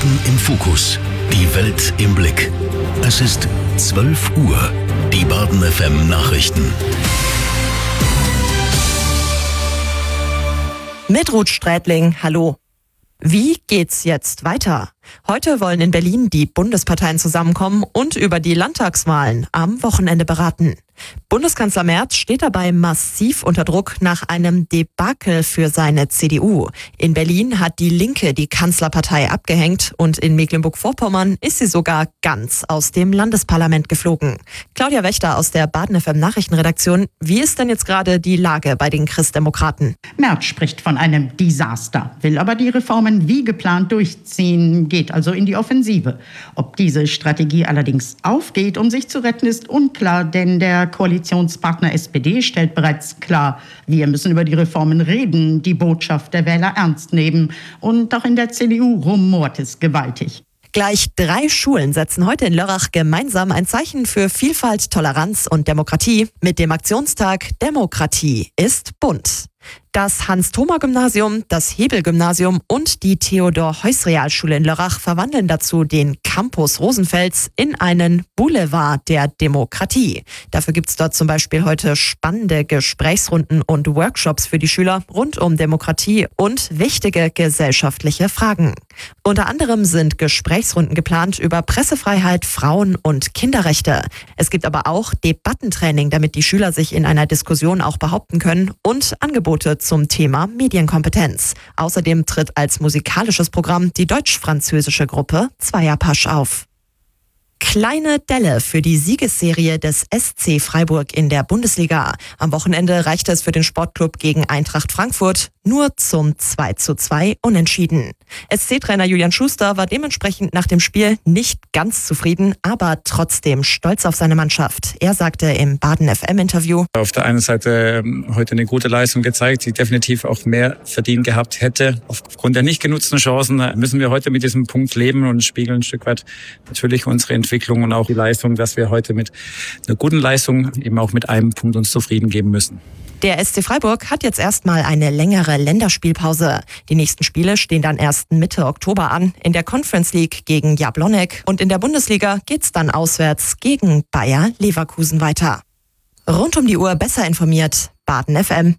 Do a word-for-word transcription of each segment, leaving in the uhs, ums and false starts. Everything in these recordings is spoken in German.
Hessen im Fokus. Die Welt im Blick. Es ist zwölf Uhr. Die Baden F M Nachrichten. Mit Ruth Strätling, hallo. Wie geht's jetzt weiter? Heute wollen in Berlin die Bundesparteien zusammenkommen und über die Landtagswahlen am Wochenende beraten. Bundeskanzler Merz steht dabei massiv unter Druck nach einem Debakel für seine C D U. In Berlin hat die Linke die Kanzlerpartei abgehängt und in Mecklenburg-Vorpommern ist sie sogar ganz aus dem Landesparlament geflogen. Claudia Wächter aus der Baden F M Nachrichtenredaktion. Wie ist denn jetzt gerade die Lage bei den Christdemokraten? Merz spricht von einem Desaster, will aber die Reformen wie geplant durchziehen, geht also in die Offensive. Ob diese Strategie allerdings aufgeht, um sich zu retten, ist unklar, denn der Koalitionspartner S P D stellt bereits klar, wir müssen über die Reformen reden, die Botschaft der Wähler ernst nehmen. Und auch in der C D U rumort es gewaltig. Gleich drei Schulen setzen heute in Lörrach gemeinsam ein Zeichen für Vielfalt, Toleranz und Demokratie mit dem Aktionstag Demokratie ist bunt. Das Hans-Thoma-Gymnasium, das Hebel-Gymnasium und die Theodor-Heuss-Realschule in Lörrach verwandeln dazu den Campus Rosenfels in einen Boulevard der Demokratie. Dafür gibt es dort zum Beispiel heute spannende Gesprächsrunden und Workshops für die Schüler rund um Demokratie und wichtige gesellschaftliche Fragen. Unter anderem sind Gesprächsrunden geplant über Pressefreiheit, Frauen- und Kinderrechte. Es gibt aber auch Debattentraining, damit die Schüler sich in einer Diskussion auch behaupten können und Angebote zum Thema Medienkompetenz. Außerdem tritt als musikalisches Programm die deutsch-französische Gruppe Zweierpasch auf. Kleine Delle für die Siegesserie des S C Freiburg in der Bundesliga. Am Wochenende reichte es für den Sportclub gegen Eintracht Frankfurt nur zum zwei zu zwei Unentschieden. S C-Trainer Julian Schuster war dementsprechend nach dem Spiel nicht ganz zufrieden, aber trotzdem stolz auf seine Mannschaft. Er sagte im Baden F M-Interview: Auf der einen Seite heute eine gute Leistung gezeigt, die definitiv auch mehr verdient gehabt hätte. Aufgrund der nicht genutzten Chancen müssen wir heute mit diesem Punkt leben und spiegeln ein Stück weit natürlich unsere Entwicklung und auch die Leistung, dass wir heute mit einer guten Leistung eben auch mit einem Punkt uns zufrieden geben müssen. Der S C Freiburg hat jetzt erstmal eine längere Länderspielpause. Die nächsten Spiele stehen dann erst Mitte Oktober an. In der Conference League gegen Jablonec und in der Bundesliga geht's dann auswärts gegen Bayer Leverkusen weiter. Rund um die Uhr besser informiert, Baden F M.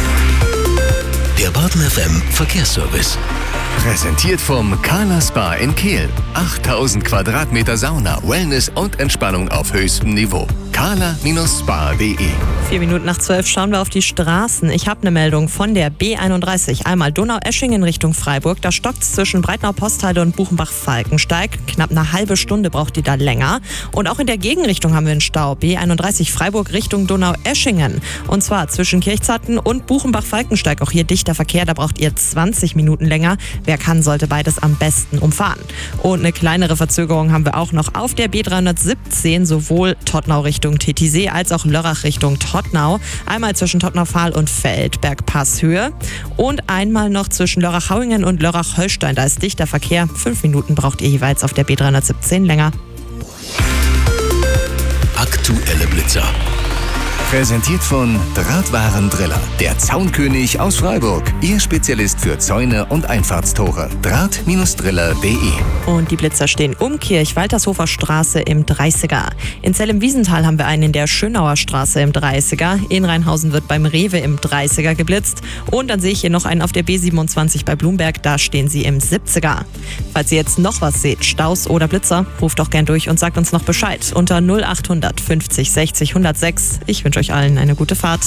Der Baden F M Verkehrsservice. Präsentiert vom Carla Spa in Kehl. achttausend Quadratmeter Sauna, Wellness und Entspannung auf höchstem Niveau. carla Spa punkt de. Vier Minuten nach zwölf schauen wir auf die Straßen. Ich habe eine Meldung von der B einunddreißig. Einmal Donau-Eschingen Richtung Freiburg. Da stockt es zwischen Breitnau-Postheide und Buchenbach-Falkensteig. Knapp eine halbe Stunde braucht die da länger. Und auch in der Gegenrichtung haben wir einen Stau. B einunddreißig Freiburg Richtung Donau-Eschingen. Und zwar zwischen Kirchzarten und Buchenbach-Falkensteig. Auch hier dichter Verkehr. Da braucht ihr zwanzig Minuten länger. Wer kann, sollte beides am besten umfahren. Und eine kleinere Verzögerung haben wir auch noch auf der B dreihundertsiebzehn, sowohl Todtnau Richtung Titisee als auch Lörrach Richtung Todtnau. Einmal zwischen Todtnau-Pfahl und Feldberg-Passhöhe und einmal noch zwischen Lörrach-Hauingen und Lörrach-Holstein. Da ist dichter Verkehr. Fünf Minuten braucht ihr jeweils auf der B dreihundertsiebzehn länger. Aktuelle Blitzer. Präsentiert von Drahtwarendriller, der Zaunkönig aus Freiburg. Ihr Spezialist für Zäune und Einfahrtstore. Draht Driller punkt de. Und die Blitzer stehen um Kirch-Waltershofer Straße im dreißiger. In Zell-im-Wiesental haben wir einen in der Schönauer Straße im dreißiger. In Rheinhausen wird beim Rewe im dreißiger geblitzt. Und dann sehe ich hier noch einen auf der B siebenundzwanzig bei Blumberg. Da stehen sie im siebziger. Falls ihr jetzt noch was seht, Staus oder Blitzer, ruft doch gern durch und sagt uns noch Bescheid unter null achthundert fünfzig sechzig hundertsechs. Ich wünsche euch allen eine gute Fahrt.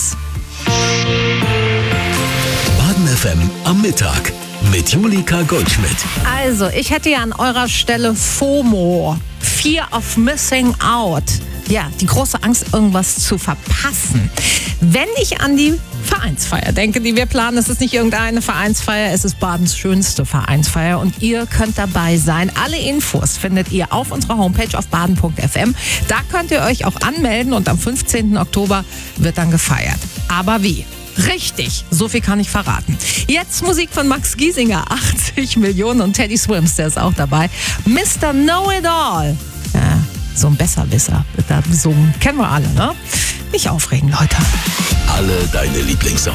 Baden F M am Mittag mit Julika Goldschmidt. Also, ich hätte ja an eurer Stelle FOMO, Fear of Missing Out. Ja, die große Angst, irgendwas zu verpassen. Wenn ich an die Vereinsfeier denke, die wir planen, es ist nicht irgendeine Vereinsfeier, es ist Badens schönste Vereinsfeier und ihr könnt dabei sein. Alle Infos findet ihr auf unserer Homepage auf baden punkt f m. Da könnt ihr euch auch anmelden und am fünfzehnten Oktober wird dann gefeiert. Aber wie? Richtig, so viel kann ich verraten. Jetzt Musik von Max Giesinger, achtzig Millionen und Teddy Swims, der ist auch dabei. Mister Know-It-All. Ja, so ein Besserwisser wird da besungen. Kennen wir alle, ne? Nicht aufregen, Leute. Alle deine Lieblingssongs.